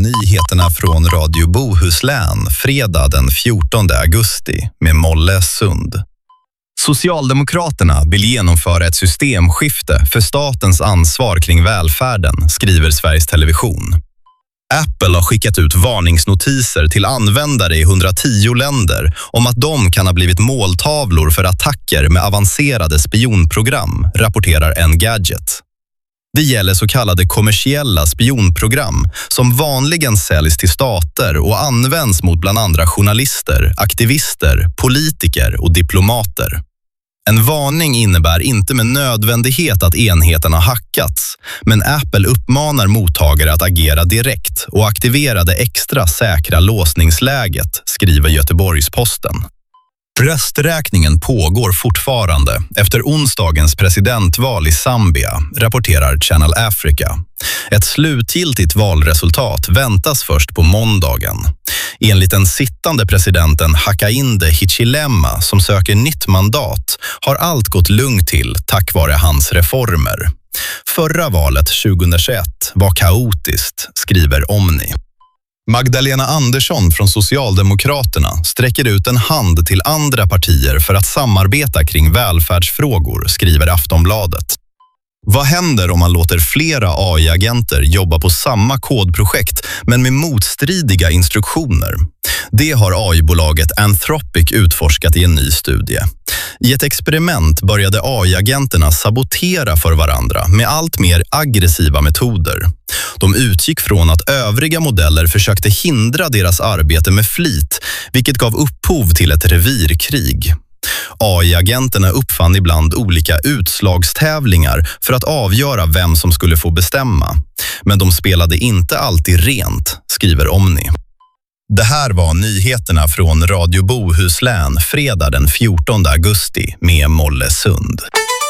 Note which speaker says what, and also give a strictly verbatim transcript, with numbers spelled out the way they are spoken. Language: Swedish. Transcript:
Speaker 1: Nyheterna från Radio Bohuslän fredag den fjortonde augusti med Molle Sund. Socialdemokraterna vill genomföra ett systemskifte för statens ansvar kring välfärden, skriver Sveriges Television. Apple har skickat ut varningsnotiser till användare i hundratio länder om att de kan ha blivit måltavlor för attacker med avancerade spionprogram, rapporterar Engadget. Det gäller så kallade kommersiella spionprogram som vanligen säljs till stater och används mot bland andra journalister, aktivister, politiker och diplomater. En varning innebär inte med nödvändighet att enheten har hackats, men Apple uppmanar mottagare att agera direkt och aktivera det extra säkra låsningsläget, skriver Göteborgs-Posten. Rösträkningen pågår fortfarande efter onsdagens presidentval i Zambia, rapporterar Channel Africa. Ett slutgiltigt valresultat väntas först på måndagen. Enligt den sittande presidenten Hakainde Hichilema som söker nytt mandat har allt gått lugnt till tack vare hans reformer. Förra valet tjugohundratjugoett var kaotiskt, skriver Omni. Magdalena Andersson från Socialdemokraterna sträcker ut en hand till andra partier för att samarbeta kring välfärdsfrågor, skriver Aftonbladet. Vad händer om man låter flera A I-agenter jobba på samma kodprojekt men med motstridiga instruktioner? Det har A I-bolaget Anthropic utforskat i en ny studie. I ett experiment började A I-agenterna sabotera för varandra med allt mer aggressiva metoder. De utgick från att övriga modeller försökte hindra deras arbete med flit, vilket gav upphov till ett revirkrig. A I-agenterna uppfann ibland olika utslagstävlingar för att avgöra vem som skulle få bestämma. Men de spelade inte alltid rent, skriver Omni. Det här var nyheterna från Radio Bohuslän fredag den fjortonde augusti med Molle Sund.